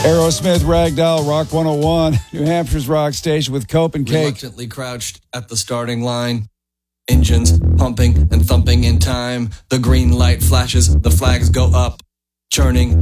Aerosmith, Ragdoll, Rock 101, New Hampshire's rock station with Cope and Cake. Reluctantly crouched at the starting line. Engines pumping and thumping in time. The green light flashes, the flags go up. Churning